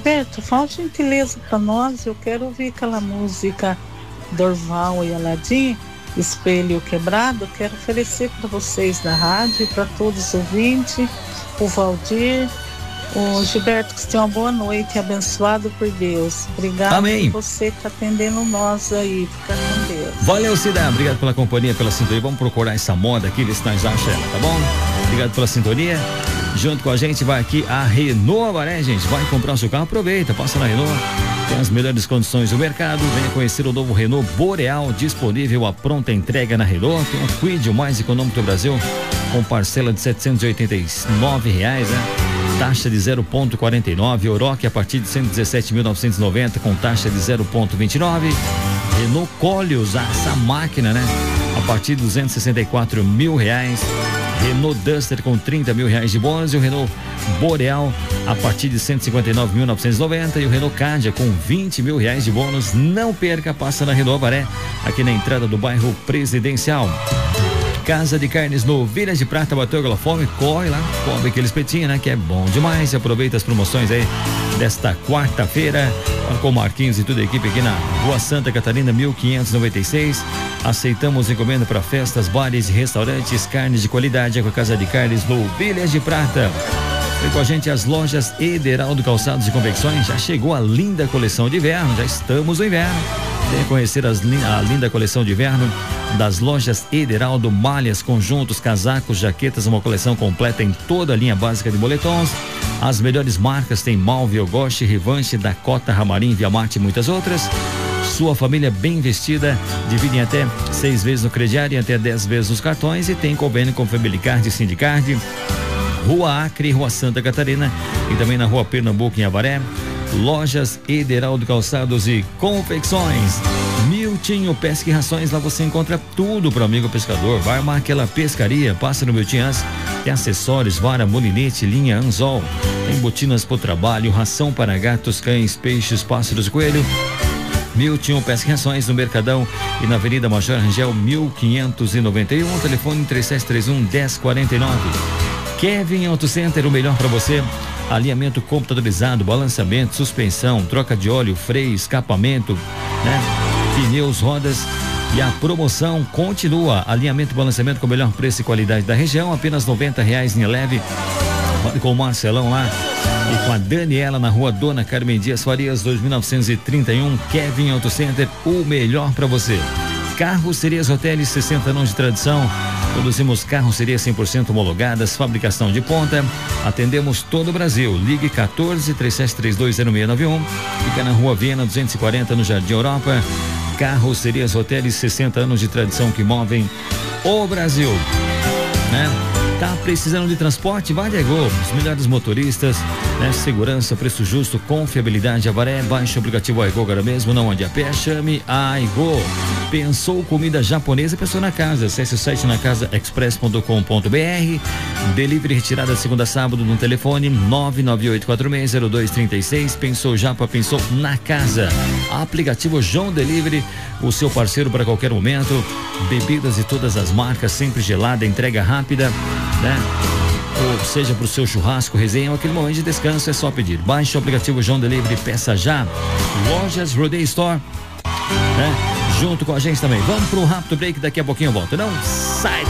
Gilberto, fala uma gentileza pra nós. Eu quero ouvir aquela música Dorval e Aladim, Espelho Quebrado. Quero oferecer para vocês da rádio e para todos os ouvintes, o Valdir, o Gilberto, que tenha uma boa noite, abençoado por Deus. Obrigado. Amém. Por você que tá atendendo nós aí. Fica com Deus. Valeu, Cida. Obrigado pela companhia, pela sintonia. Vamos procurar essa moda aqui, ver se nós achamos ela, tá bom? Obrigado pela sintonia. Junto com a gente vai aqui a Renault Avaré, gente. Vai comprar o seu carro, aproveita, passa na Renault. Tem as melhores condições do mercado. Venha conhecer o novo Renault Boreal, disponível a pronta entrega na Renault. Tem um Kwid, o mais econômico do Brasil, com parcela de R$789, né? Taxa de 0,49. Oroch a partir de 117.990 com taxa de 0,29. Renault Koleos, essa máquina, né? A partir de R$264.000. Renault Duster com R$30 mil de bônus, e o Renault Boreal a partir de 159.990, e o Renault Cadia com R$20 mil de bônus. Não perca, passa na Renault Avaré, aqui na entrada do bairro Presidencial. Casa de Carnes Novilha de Prata, bateu aquela fome, corre lá, come aquele espetinho, né? Que é bom demais. Aproveita as promoções aí desta quarta-feira, com o Marquinhos e toda a equipe aqui na Rua Santa Catarina, 1596. Aceitamos encomenda para festas, bares e restaurantes. Carnes de qualidade é com a Casa de Carnes Novilha de Prata. Vem com a gente as lojas Ederaldo Calçados e Confecções. Já chegou a linda coleção de inverno, já estamos no inverno. Venha conhecer a linda coleção de inverno das lojas Ederaldo. Malhas, conjuntos, casacos, jaquetas, uma coleção completa em toda a linha básica de moletons. As melhores marcas tem Malve, Ogoshi, Revanche, Dakota, Ramarim, Via Marte e muitas outras. Sua família bem vestida, dividem até 6 vezes no crediário e até 10 vezes nos cartões, e tem convênio com Family Card e Sindicard. Rua Acre, Rua Santa Catarina e também na Rua Pernambuco em Avaré. Lojas Ederaldo Calçados e Confecções. Miltinho Pesca e Rações, lá você encontra tudo para o amigo pescador. Vai armar aquela pescaria, passa no Miltinho. Tem acessórios, vara, molinete, linha anzol. Tem botinas para o trabalho, ração para gatos, cães, peixes, pássaros e coelho. Miltinho Pesca e Rações, no Mercadão e na Avenida Major Rangel 1591, telefone 3731-1049. Kevin Auto Center, o melhor para você. Alinhamento computadorizado, balanceamento, suspensão, troca de óleo, freio, escapamento, né? Pneus, rodas. E a promoção continua. Alinhamento e balanceamento com o melhor preço e qualidade da região, apenas R$90 linha leve. Com o Marcelão lá e com a Daniela na Rua Dona Carmen Dias Farias, 2931. Kevin Auto Center, o melhor para você. Carrocerias Roteles, 60 anos de tradição. Produzimos carrocerias 100% homologadas, fabricação de ponta. Atendemos todo o Brasil. Ligue 14-3732-0691. Fica na Rua Viena 240, no Jardim Europa. Carrocerias Roteles, 60 anos de tradição que movem o Brasil, né? Tá precisando de transporte? Vai de Gol. Os melhores motoristas, né? Segurança, preço justo, confiabilidade. Avaré, baixe o aplicativo iGo agora mesmo, não ande a pé, chame a iGo. Pensou comida japonesa, pensou na casa. Acesse o site nacasaexpress.com.br. Delivery retirada de segunda a sábado no telefone 998460236. Pensou Japa, pensou na casa. Aplicativo João Delivery, o seu parceiro para qualquer momento. Bebidas de todas as marcas, sempre gelada, entrega rápida, né? Ou seja, para o seu churrasco, resenha, aquele momento de descanso, é só pedir. Baixe o aplicativo João Delivery, peça já. Lojas Rodeio Store, né? Junto com a gente também. Vamos para um rápido break, daqui a pouquinho eu volto. Não sai!